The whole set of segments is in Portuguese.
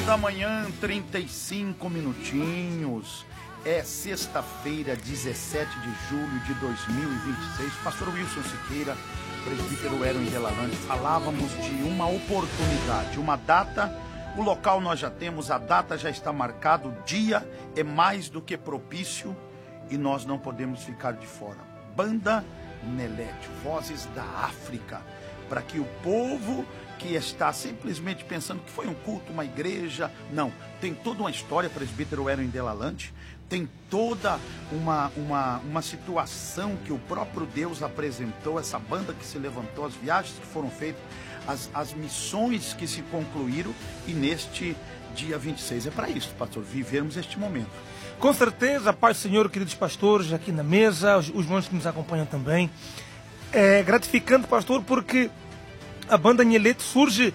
da manhã, 35 minutinhos. É sexta-feira, 17 de julho de 2026. Pastor Wilson Siqueira, presbítero Eron Delalande, falávamos de uma oportunidade, uma data. O local nós já temos, a data já está marcada, o dia é mais do que propício e nós não podemos ficar de fora. Banda Nelete, Vozes da África, para que o povo que está simplesmente pensando que foi um culto, uma igreja, não, tem toda uma história, presbítero Eron Delalande, tem toda uma situação que o próprio Deus apresentou, essa banda que se levantou, as viagens que foram feitas, as missões que se concluíram, e neste dia 26 é para isso, pastor, vivermos este momento. Com certeza, paz do Senhor, queridos pastores, aqui na mesa, os irmãos que nos acompanham também. É gratificante, pastor, porque a banda Nelete surge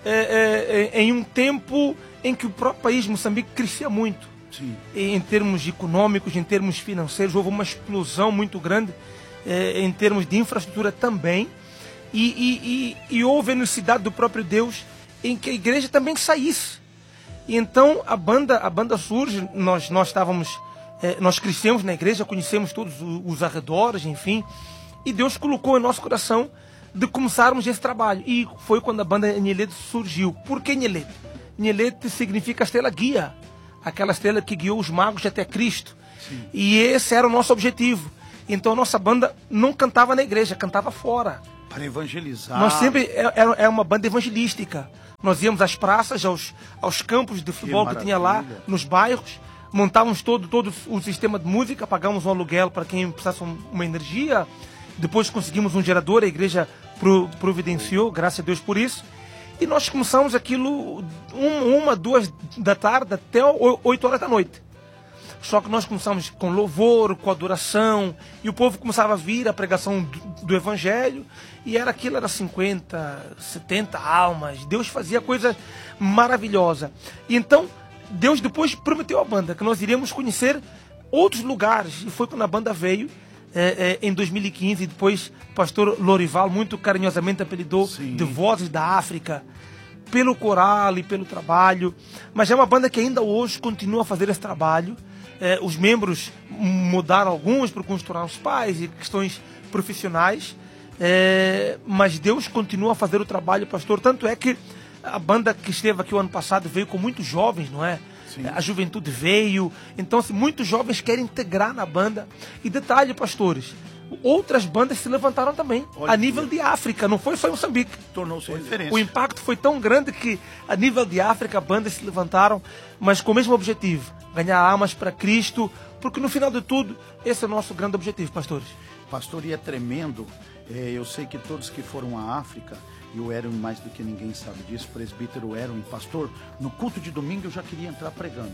em um tempo em que o próprio país, Moçambique, crescia muito. Sim. Em termos econômicos, em termos financeiros, houve uma explosão muito grande, em termos de infraestrutura também. E houve a necessidade do próprio Deus em que a igreja também saísse. E então a banda surge, nós crescemos na igreja, conhecemos todos os arredores, enfim, e Deus colocou em nosso coração de começarmos esse trabalho. E foi quando a banda Nelete surgiu. Por que Nelete? Nelete significa a estrela guia, aquela estrela que guiou os magos até Cristo. Sim. E esse era o nosso objetivo. Então a nossa banda não cantava na igreja, cantava fora. Para evangelizar. Nós sempre é uma banda evangelística. Nós íamos às praças, aos campos de futebol que tinha lá, nos bairros, montávamos todo o sistema de música, pagávamos um aluguel para quem precisasse uma energia, depois conseguimos um gerador, a igreja providenciou, graças a Deus por isso, e nós começamos aquilo 1, 2 da tarde até 8 horas da noite. Só que nós começamos com louvor, com adoração, e o povo começava a vir a pregação do Evangelho, e era 50, 70 almas. Deus fazia coisa maravilhosa. E então, Deus depois prometeu à banda que nós iríamos conhecer outros lugares, e foi quando a banda veio, em 2015, e depois o pastor Lorival muito carinhosamente apelidou Sim. de Vozes da África, pelo coral e pelo trabalho. Mas é uma banda que ainda hoje continua a fazer esse trabalho. Os membros mudaram alguns por consultar os pais e questões profissionais, mas Deus continua a fazer o trabalho, pastor. Tanto é que a banda que esteve aqui o ano passado veio com muitos jovens, não é? Sim. A juventude veio, então assim, muitos jovens querem integrar na banda. E detalhe, pastores, outras bandas se levantaram também. Olha, a nível de África, não foi só em Moçambique. Tornou-se referência. O impacto foi tão grande que a nível de África bandas se levantaram, mas com o mesmo objetivo, ganhar almas para Cristo, porque no final de tudo esse é o nosso grande objetivo, pastores. Pastor, e é tremendo, eu sei que todos que foram à África, e o Eron mais do que ninguém sabe disso, presbítero Eron, pastor, no culto de domingo eu já queria entrar pregando.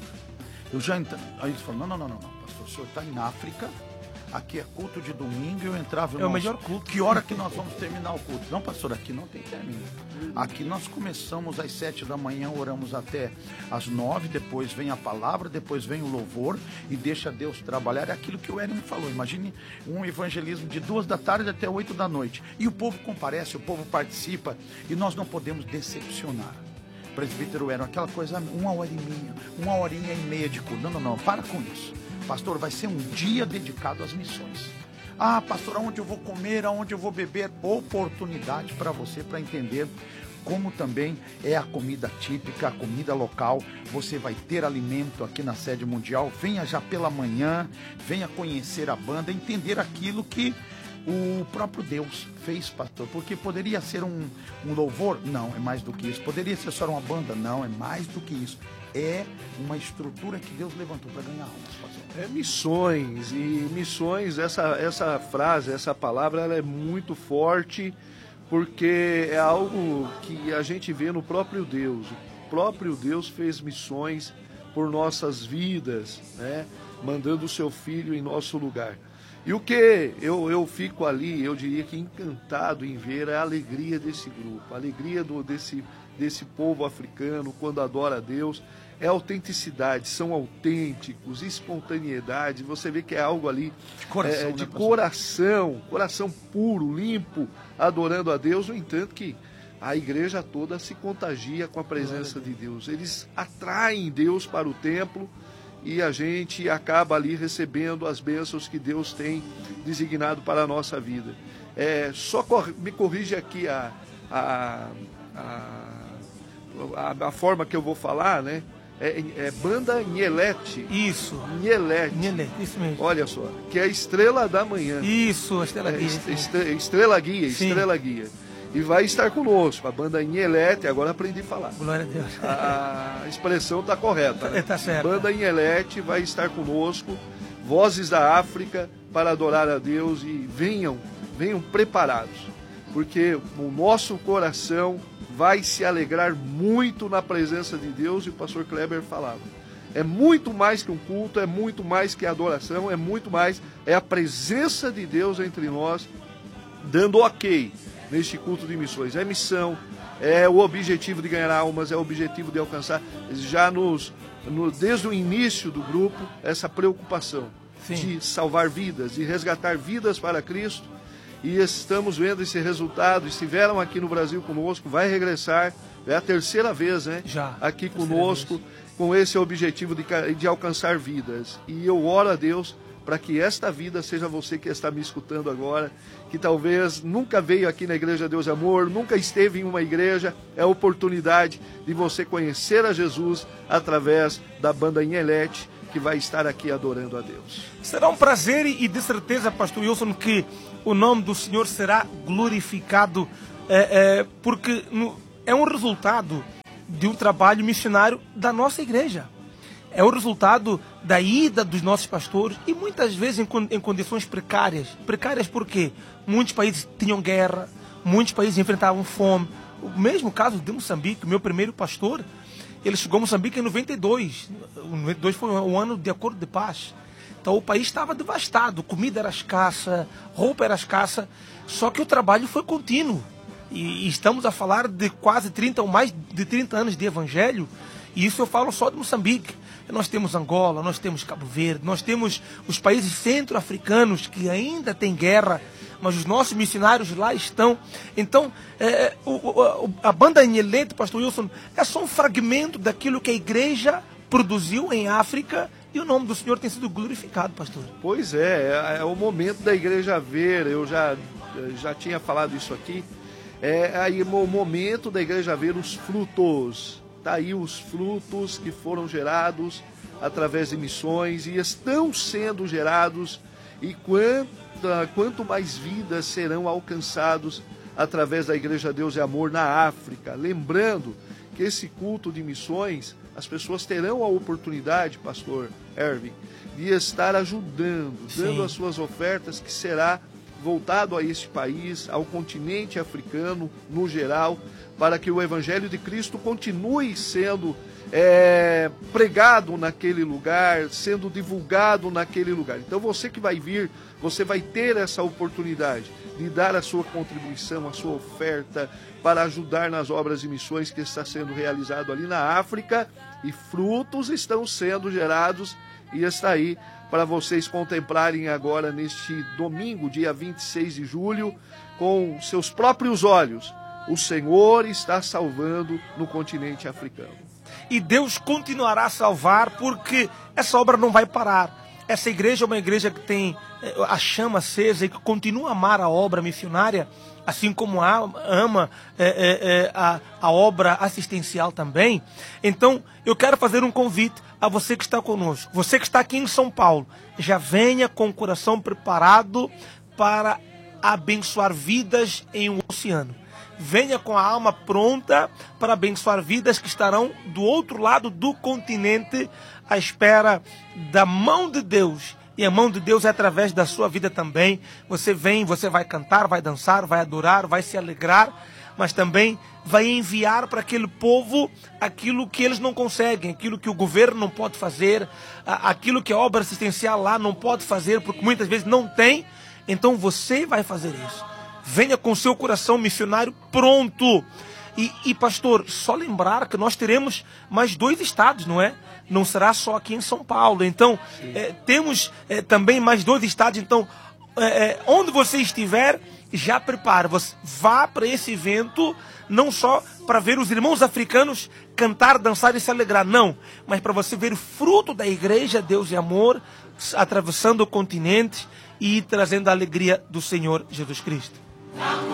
Aí eles falaram, não, pastor, o senhor está em África, aqui é culto de domingo, eu entrava... É o melhor culto. Que hora que nós vamos terminar o culto? Não, pastor, aqui não tem término. Aqui nós começamos às 7 da manhã, oramos até às 9, depois vem a palavra, depois vem o louvor e deixa Deus trabalhar. É aquilo que o Eron falou, imagine um evangelismo de 2 da tarde até 8 da noite. E o povo comparece, o povo participa e nós não podemos decepcionar. Presbítero Eron, aquela coisa, 1 horinha e meia de culto. Não, para com isso. Pastor, vai ser um dia dedicado às missões. Ah, pastor, aonde eu vou comer, aonde eu vou beber? Oportunidade para você, para entender como também é a comida típica, a comida local. Você vai ter alimento aqui na sede mundial. Venha já pela manhã, venha conhecer a banda, entender aquilo que o próprio Deus fez, pastor. Porque poderia ser um louvor? Não, é mais do que isso. Poderia ser só uma banda? Não, é mais do que isso. É uma estrutura que Deus levantou para ganhar almas, pastor. Missões, e missões, essa frase, essa palavra, ela é muito forte, porque é algo que a gente vê no próprio Deus. O próprio Deus fez missões por nossas vidas, né? Mandando o seu Filho em nosso lugar. E o que eu fico ali, eu diria que encantado em ver é a alegria desse grupo, a alegria desse povo africano quando adora a Deus. É autenticidade, são autênticos, espontaneidade, você vê que é algo ali de coração, coração puro, limpo, adorando a Deus. No entanto que a igreja toda se contagia com a presença de Deus. Eles atraem Deus para o templo e a gente acaba ali recebendo as bênçãos que Deus tem designado para a nossa vida. Só me corrige aqui a forma que eu vou falar, né? Banda Nielete. Isso. Nielete, isso mesmo. Olha só, que é a Estrela da Manhã. Isso, a Estrela Guia. Estrela Guia, Sim. Estrela Guia. E vai estar conosco, a banda Nielete, agora aprendi a falar. Glória a Deus. A expressão está correta. Né? Tá certo. Banda Nielete vai estar conosco, Vozes da África, para adorar a Deus, e venham preparados, porque o nosso coração vai se alegrar muito na presença de Deus. E o pastor Kleber falava, é muito mais que um culto, é muito mais que adoração, é a presença de Deus entre nós, dando ok neste culto de missões. É missão, é o objetivo de ganhar almas, é o objetivo de alcançar, já desde o início do grupo, essa preocupação de salvar vidas, de resgatar vidas para Cristo. E estamos vendo esse resultado. Estiveram aqui no Brasil conosco, vai regressar, é a terceira vez, né? Já. Aqui conosco, com esse objetivo de alcançar vidas. E eu oro a Deus para que esta vida seja você que está me escutando agora, que talvez nunca veio aqui na Igreja Deus e Amor, nunca esteve em uma igreja. É a oportunidade de você conhecer a Jesus através da banda Nielete, que vai estar aqui adorando a Deus. Será um prazer e de certeza, pastor Wilson, que o nome do Senhor será glorificado, porque é um resultado de um trabalho missionário da nossa igreja. É o resultado da ida dos nossos pastores, e muitas vezes em condições precárias. Precárias porque muitos países tinham guerra, muitos países enfrentavam fome. O mesmo caso de Moçambique, o meu primeiro pastor, ele chegou a Moçambique em 92. 92 foi um ano de acordo de paz. Então o país estava devastado, comida era escassa, roupa era escassa, só que o trabalho foi contínuo. E estamos a falar de quase 30 ou mais de 30 anos de evangelho, e isso eu falo só de Moçambique. Nós temos Angola, nós temos Cabo Verde, nós temos os países centro-africanos que ainda têm guerra, mas os nossos missionários lá estão. Então, a banda Nielete, pastor Wilson, é só um fragmento daquilo que a igreja produziu em África, e o nome do Senhor tem sido glorificado, pastor. Pois é o momento da igreja ver, eu já tinha falado isso aqui, aí o momento da igreja ver os frutos. Está aí os frutos que foram gerados através de missões e estão sendo gerados, e quanto mais vidas serão alcançados através da Igreja Deus e Amor na África. Lembrando que esse culto de missões, as pessoas terão a oportunidade, pastor Erwin, de estar ajudando, dando as suas ofertas, que será voltado a este país, ao continente africano no geral, para que o Evangelho de Cristo continue sendo pregado naquele lugar, sendo divulgado naquele lugar. Então você que vai vir, você vai ter essa oportunidade de dar a sua contribuição, a sua oferta, para ajudar nas obras de missões que está sendo realizado ali na África, e frutos estão sendo gerados, e está aí para vocês contemplarem agora neste domingo, dia 26 de julho, com seus próprios olhos. O Senhor está salvando no continente africano. E Deus continuará a salvar, porque essa obra não vai parar. Essa igreja é uma igreja que tem a chama acesa e que continua a amar a obra missionária, assim como ama a obra assistencial também. Então, eu quero fazer um convite a você que está conosco. Você que está aqui em São Paulo, já venha com o coração preparado para abençoar vidas em um oceano. Venha com a alma pronta para abençoar vidas que estarão do outro lado do continente, à espera da mão de Deus. E a mão de Deus é através da sua vida também. Você vem, você vai cantar, vai dançar, vai adorar, vai se alegrar, mas também vai enviar para aquele povo aquilo que eles não conseguem, aquilo que o governo não pode fazer, aquilo que a obra assistencial lá não pode fazer, porque muitas vezes não tem. Então você vai fazer isso. Venha com seu coração missionário pronto. E pastor, só lembrar que nós teremos mais 2 estados, não é? Não será só aqui em São Paulo. Então, temos também mais 2 estados. Então, onde você estiver, já prepara. Você vá para esse evento, não só para ver os irmãos africanos cantar, dançar e se alegrar, não. Mas para você ver o fruto da igreja, Deus e amor, atravessando o continente e trazendo a alegria do Senhor Jesus Cristo.